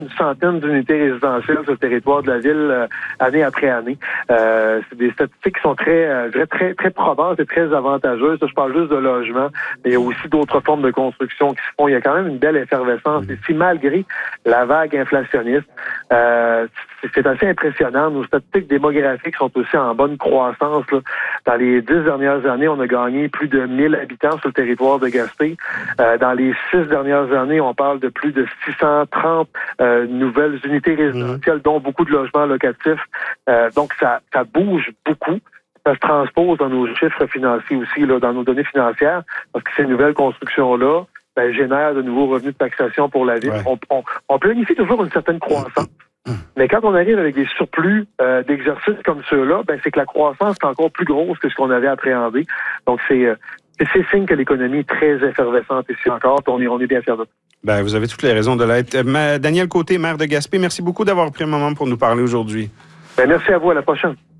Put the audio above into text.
une centaine d'unités résidentielles sur le territoire de la ville année après année. C'est des statistiques qui sont très probantes et très avantageuses. Je parle juste de logement, mais il y a aussi d'autres formes de construction qui se font. Il y a quand même une belle effervescence. Et si malgré la vague inflationniste, c'est assez impressionnant. Nos statistiques démographiques sont aussi en bonne croissance. Là. Dans les 10 dernières années, on a gagné plus de 1000 habitants sur le territoire de Gaspé. Dans les 6 dernières années, on parle de plus de 630 nouvelles unités résidentielles, dont beaucoup de logements locatifs. Donc, ça bouge beaucoup. Ça se transpose dans nos chiffres financiers aussi, là, dans nos données financières, parce que ces nouvelles constructions-là génèrent de nouveaux revenus de taxation pour la ville. Ouais. On planifie toujours une certaine croissance. Mais quand on arrive avec des surplus d'exercices comme ceux-là, c'est que la croissance est encore plus grosse que ce qu'on avait appréhendé. Donc, c'est signe que l'économie est très effervescente ici encore, puis on est bien fiers de ça. Vous avez toutes les raisons de l'être. Daniel Côté, maire de Gaspé, merci beaucoup d'avoir pris un moment pour nous parler aujourd'hui. Merci à vous, à la prochaine.